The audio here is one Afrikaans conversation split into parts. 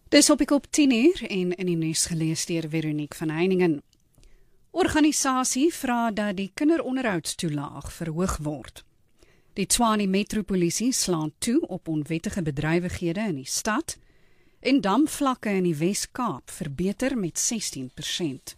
Dis op die kop 10:00 en in die nuus gelees deur Veronique van Heiningen. Organisasie vra dat die kinderonderhoudstoelaag verhoog word. Die Tshwane Metropolisie slaan toe op onwettige bedrywighede in die stad en damvlakke in die Wes-Kaap verbeter met 16%.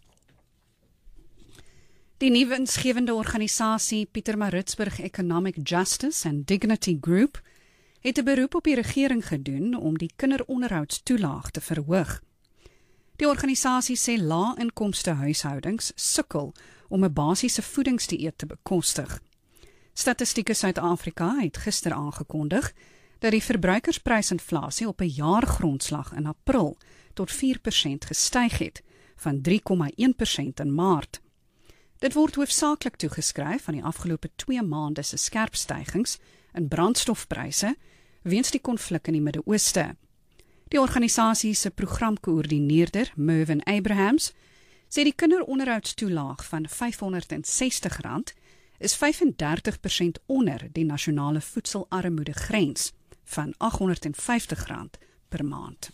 Die nuwe winsgewende organisasie Pietermaritzburg Economic Justice and Dignity Group het 'n beroep op die regering gedoen om die kinderonderhoudstoelaag te verhoog. Die organisasie sê lae-inkomste huishoudings sukkel om 'n basiese voedingsdieet te bekostig. Statistieke Suid-Afrika het gister aangekondig dat die verbruikersprysinflasie op 'n jaargrondslag in April tot 4% gestyg het, van 3,1% in Maart. Dit word hoofsaaklik toegeskryf aan die afgelope 2 maande se skerp stygings in brandstofpryse weens die konflik in die Midde-Ooste. Die organisasie se programkoördineerder, Mervyn Abrahams, sê die kinderonderhoudstoelaag van R560 is 35% onder die nasionale voedselarmoedegrens van R850 per maand.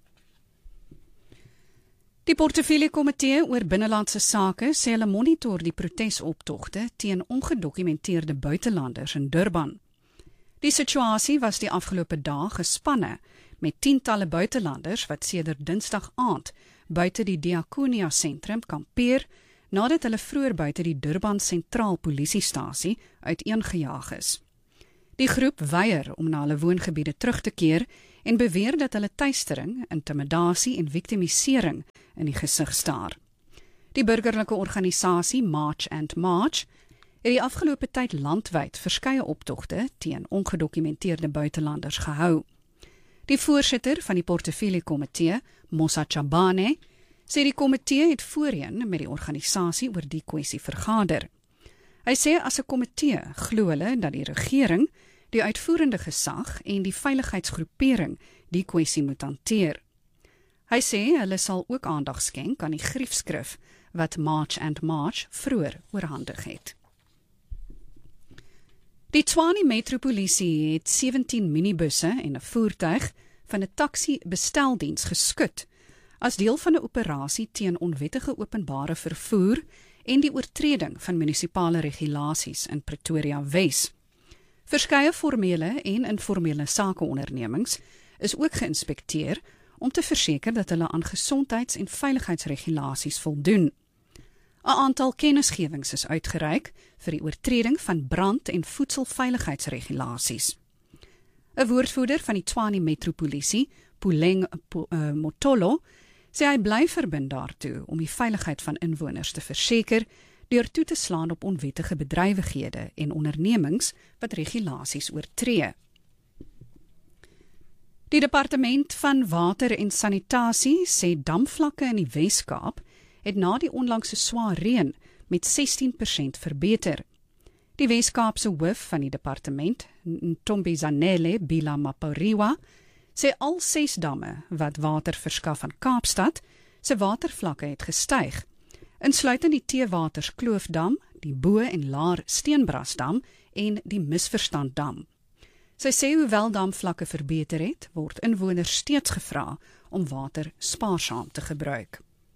Die Portefeuljekomitee oor binnelandse sake sê hulle monitor die protesoptogte teen ongedokumenteerde buitelanders in Durban. Die situasie was die afgelope dae gespanne met tientalle buitelanders wat sedert Dinsdag aand buite die Diakonia sentrum kampeer nadat hulle vroeër buite die Durban sentraal polisiestasie uiteengejaag is. Die groep weier om na hulle woongebiede terug te keer en beweer dat hulle teistering, intimidasie en victimisering in die gesig staar. Die burgerlike organisasie March and March het die afgelope tyd landwyd verskeie optogte teen ongedokumenteerde buitelanders gehou. Die voorsitter van die Portefeuljekomitee, Mosa Chabane, sê die komitee het voorheen met die organisasie oor die kwessie vergader. Hy sê as 'n komitee glo hulle dat die regering, die uitvoerende gesag en die veiligheidsgroepering die kwessie moet hanteer. Hy sê hulle sal ook aandag skenk aan die griefskrif wat March and March vroeër oorhandig het. Die Tshwane Metropolisie het 17 minibusse en 'n voertuig van 'n taxi besteldiens geskut as deel van 'n operasie teen onwettige openbare vervoer en die oortreding van munisipale regulasies in Pretoria Wes. Verskeie formele en informele sakeondernemings is ook geïnspekteer om te verseker dat hulle aan gesondheids- en veiligheidsregulasies voldoen. 'n Aantal kennisgewings is uitgereik vir die oortreding van brand- en voedselveiligheidsregulasies. 'n Woordvoerder van die Tshwane Metropolisie, Puleng Motolo, sê hy bly verbind daartoe om die veiligheid van inwoners te verseker deur toe te slaan op onwettige bedrywighede en ondernemings wat regulasies oortree. Die Departement van Water en Sanitasie sê damvlakke in die Wes-Kaap het na die onlangse swaar reën met 16% verbeter. Die Wes-Kaapse hoof van die departement, Ntombizanele Bila Maporiwa, sê al 6 damme wat water verskaf aan Kaapstad, se watervlakke het gestyg, insluitend die Teewaters Kloofdam, die Bo- en Laar Steenbrasdam en die Misverstanddam. Sy sê hoewel damvlakke verbeter het, word inwoners steeds gevra om water spaarsaam te gebruik.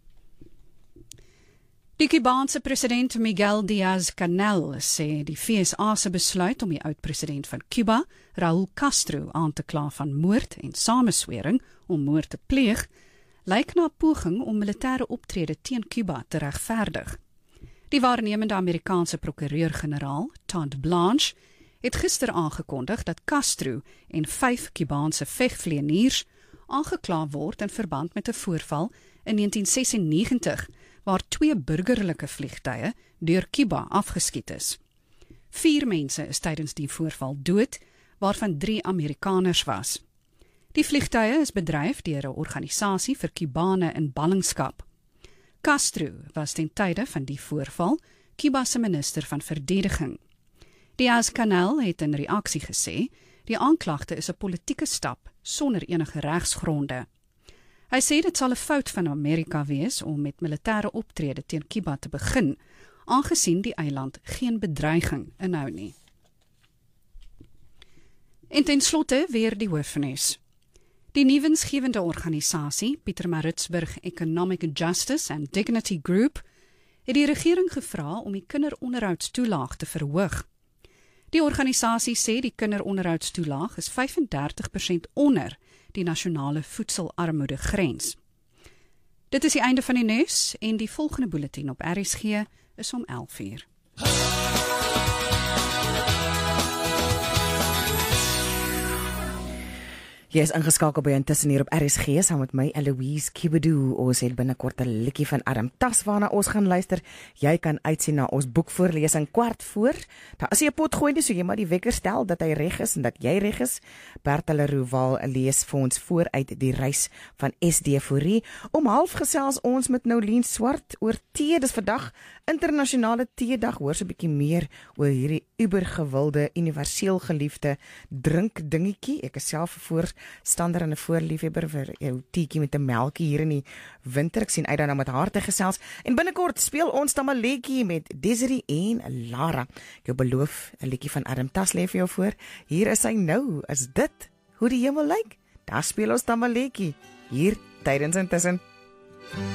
Die Kubaanse president Miguel Díaz-Canel sê die VSA se besluit om die oud-president van Cuba, Raúl Castro, aan te kla van moord en sameswering om moord te pleeg, lyk na 'n poging om militêre optrede teen Cuba te regverdig. Die waarnemende Amerikaanse prokureur-generaal, Todd Blanche, het gister aangekondig dat Castro en 5 Kubaanse vegvlieëniers aangekla word in verband met 'n voorval in 1996 waar 2 burgerlike vliegtuie deur Cuba afgeskiet is. 4 mense is tydens die voorval dood, waarvan 3 Amerikaners was. Die vliegtuie is bedryf deur 'n organisasie vir Kubane in ballingskap. Castro was ten tye van die voorval Cuba se minister van verdediging. Díaz-Canel het in reaksie gesê, die aanklagte is 'n politieke stap sonder enige regsgronde. Hy sê dit sal 'n fout van Amerika wees om met militêre optrede teen Cuba te begin, aangesien die eiland geen bedreiging inhou nie. En ten slotte weer die hoofnuus. Die nuwensgewende organisasie, Pietermaritzburg Economic Justice and Dignity Group, het die regering gevra om die kinderonderhoudstoelaag te verhoog. Die organisasie sê die kinderonderhoudstoelaag is 35% onder die nasionale voedselarmoedegrens. Dit is die einde van die nuus en die volgende bulletin op RSG is om 11:00. Jy is ingeskakel by Intussen hier op RSG saam met my Eloise Kibbedu. Ons het binnekort 'n liedjie van Adam Tas waarna ons gaan luister. Jy kan uitsien na ons boekvoorlesing 15:15. Daar is 'n pot gooi nie, so jy maar die wekker stel dat hy reg is en dat jy reg is. Bertha Leroux lees vir ons vooruit die reis van SD Fourie. Om 12:30 gesels ons met Nolien Swart oor tee. Dis vandag internasionale teedag. Hoor so 'n bietjie meer oor hierdie ubergewilde, universeel geliefde drink dingetjie. Ek is self voorstander en 'n voorliefhebber vir jou teetjie met 'n melkie hier in die winter. Ek sien uit daarna met haar te gesels. En binnekort speel ons tamaletjie met Desiree en Lara. Ek beloof 'n liedjie van Adam Tas lê vir jou voor. Hier is hy nou. Is dit hoe die hemel lyk? Daar speel ons tamaletjie hier tydens Intussen.